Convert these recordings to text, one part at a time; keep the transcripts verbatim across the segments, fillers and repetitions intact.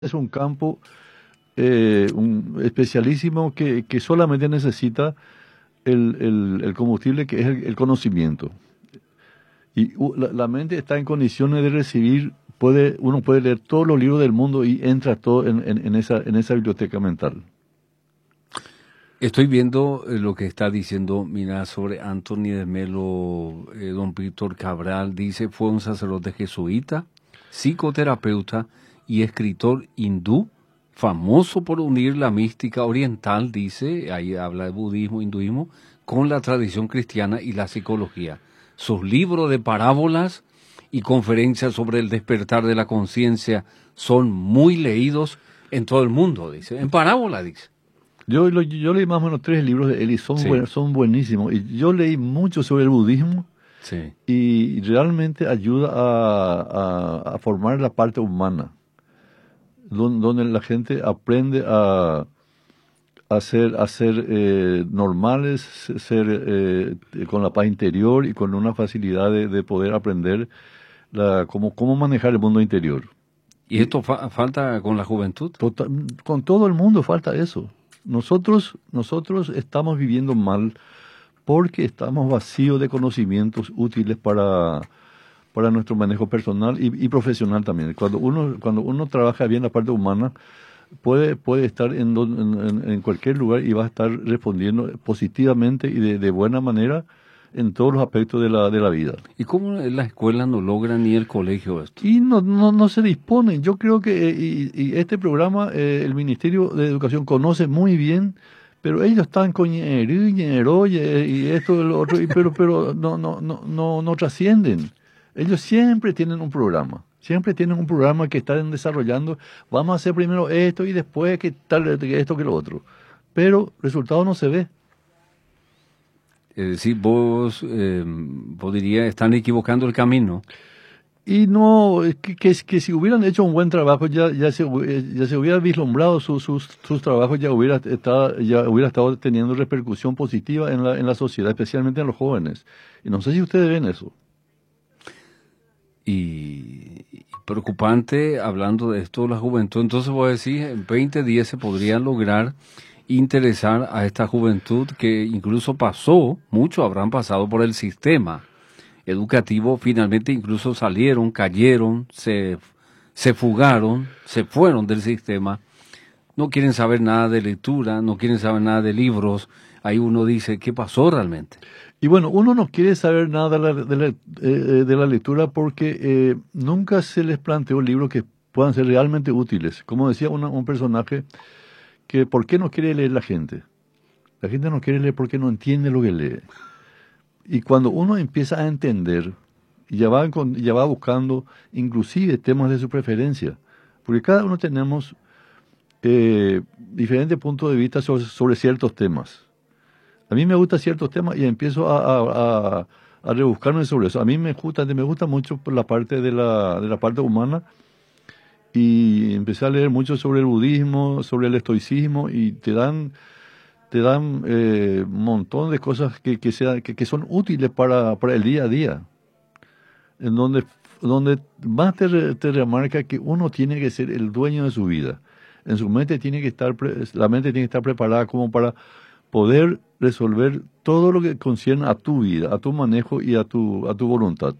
es un campo eh, un especialísimo que, que solamente necesita el, el, el combustible que es el, el conocimiento. Y uh, la, la mente está en condiciones de recibir, puede, uno puede leer todos los libros del mundo y entra todo en, en, en, esa, en esa biblioteca mental. Estoy viendo eh, lo que está diciendo, mira, sobre Anthony de Melo, eh, don Víctor Cabral, dice, fue un sacerdote jesuita, psicoterapeuta y escritor hindú, famoso por unir la mística oriental, dice, ahí habla de budismo, hinduismo, con la tradición cristiana y la psicología. Sus libros de parábolas y conferencias sobre el despertar de la conciencia son muy leídos en todo el mundo, dice, en parábola, dice. Yo, lo, yo leí más o menos tres libros de él y son, sí. buen, son buenísimos. Y yo leí mucho sobre el budismo, sí. y realmente ayuda a, a, a formar la parte humana, donde, donde la gente aprende a, a ser, a ser eh, normales, ser eh, con la paz interior y con una facilidad de, de poder aprender la, cómo, cómo manejar el mundo interior. ¿Y esto fa falta con la juventud? Total, con todo el mundo falta eso. Nosotros, nosotros estamos viviendo mal porque estamos vacíos de conocimientos útiles para, para nuestro manejo personal y, y profesional también. Cuando uno, cuando uno trabaja bien la parte humana, puede, puede estar en, en, en cualquier lugar y va a estar respondiendo positivamente y de, de buena manera en todos los aspectos de la, de la vida. ¿Y cómo la escuela no logra ni el colegio esto? Y no, no, no se disponen. Yo creo que y, y este programa, eh, el Ministerio de Educación conoce muy bien, pero ellos están con ñero, y esto y lo otro, y, pero, pero no, no, no, no, no trascienden. Ellos siempre tienen un programa. Siempre tienen un programa que están desarrollando. Vamos a hacer primero esto y después que tal, esto que lo otro. Pero el resultado no se ve. Es decir, vos, eh, vos dirías, están equivocando el camino. Y no, que, que, que si hubieran hecho un buen trabajo, ya, ya, se, ya se hubiera vislumbrado sus, sus, sus trabajos, ya hubiera, estado, ya hubiera estado teniendo repercusión positiva en la, en la sociedad, especialmente en los jóvenes. Y no sé si ustedes ven eso. Y, y preocupante, hablando de esto, la juventud. Entonces voy a decir, en veinte días se podría lograr interesar a esta juventud que incluso pasó, muchos habrán pasado por el sistema educativo, finalmente incluso salieron, cayeron, se, se fugaron, se fueron del sistema, no quieren saber nada de lectura, no quieren saber nada de libros. Ahí uno dice, ¿qué pasó realmente? Y bueno, uno no quiere saber nada de la, de la, eh, de la lectura porque eh, nunca se les planteó libros que puedan ser realmente útiles. Como decía una, un personaje, que ¿por qué no quiere leer la gente? La gente no quiere leer porque no entiende lo que lee. Y cuando uno empieza a entender, ya va, ya va buscando inclusive temas de su preferencia, porque cada uno tenemos eh, diferentes puntos de vista sobre, sobre ciertos temas. A mí me gustan ciertos temas y empiezo a, a, a, a rebuscarme sobre eso. A mí me gusta, me gusta mucho la parte de la, de la parte humana, y empecé a leer mucho sobre el budismo, sobre el estoicismo, y te dan te dan eh, un montón de cosas que, que, sea, que, que son útiles para, para el día a día, en donde, donde más te, te remarca que uno tiene que ser el dueño de su vida. En su mente tiene que estar, la mente tiene que estar preparada como para poder resolver todo lo que concierne a tu vida, a tu manejo y a tu, a tu voluntad.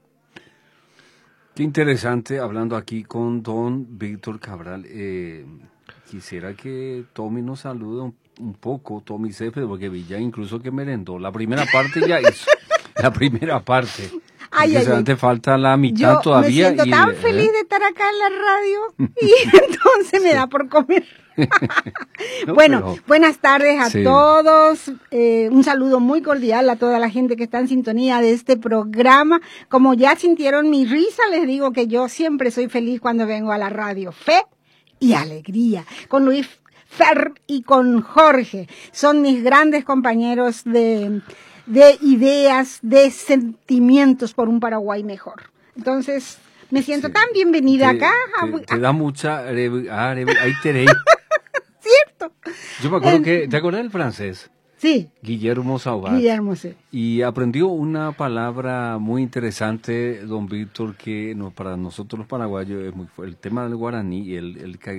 Qué interesante, hablando aquí con don Víctor Cabral. Eh, quisiera que Tommy nos salude un, un poco, Tommy Céspedes, porque vi ya incluso que merendó. La primera parte ya hizo, la primera parte. Ay, ay, ay. Te falta la mitad Yo todavía. Me siento y, tan eh, feliz de estar acá en la radio y entonces me da por comer. No, bueno, pero, buenas tardes a sí. todos. Eh, un saludo muy cordial a toda la gente que está en sintonía de este programa. Como ya sintieron mi risa, les digo que yo siempre soy feliz cuando vengo a la radio. Fe y alegría. Con Luis Fer y con Jorge. Son mis grandes compañeros de... de ideas, de sentimientos por un Paraguay mejor. Entonces, me siento sí. tan bienvenida te, acá. Te, te da mucha... Ahí te ¿Cierto? Yo me acuerdo eh, que... ¿Te acuerdas del francés? Sí. Guillermo Sauvat. Guillermo, sí. Y aprendió una palabra muy interesante, don Víctor, que no, para nosotros los paraguayos es muy fuerte. El tema del guaraní, el, el